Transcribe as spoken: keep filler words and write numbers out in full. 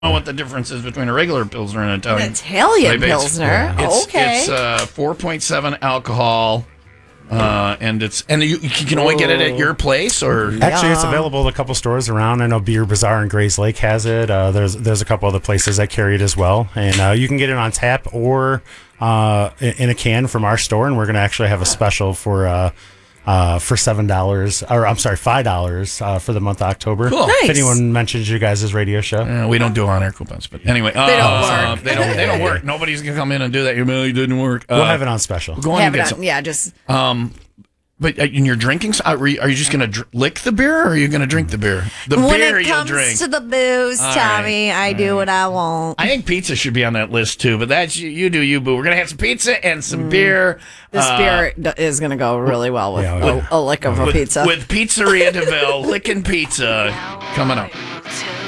know what the difference is between a regular Pilsner and an Italian. An Italian They base- Pilsner. Yeah. It's, Okay. It's uh, four point seven alcohol, uh, and it's and you, you can only get it at your place, or Actually, it's available at a couple stores around. I know Beer Bazaar in Grays Lake has it. Uh, there's there's a couple other places that carry it as well, and uh, you can get it on tap or uh, in in a can from our store. And we're going to actually have a special for uh, uh, for seven dollars, or I'm sorry, five dollars uh, for the month of October. Cool. Nice. If anyone mentions you guys' radio show, Uh, we don't do on-air coupons, but anyway, uh, They don't work. They don't. They don't work. Nobody's gonna come in and do that. You know, it didn't work. Uh, we'll have it on special. Go on Have and it get on, some. yeah, just Um, but uh, in your drinking, s- are you, are you just gonna dr- lick the beer, or are you gonna drink the beer? The when beer it you'll comes drink. to the booze, All Tommy, I do what I want. I think pizza should be on that list too, but that's you, you do you, boo. We're gonna have some pizza and some beer. This uh, beer d- is going to go really well with Yeah, a, a lick of a with, pizza. with Pizzeria DeVille, licking pizza coming up. To